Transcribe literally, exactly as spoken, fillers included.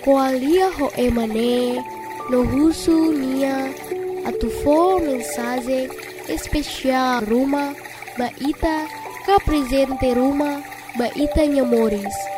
Koalia ho emane no husu nia atufo mensagem especial Ruma baita ka presente Ruma baita nhamores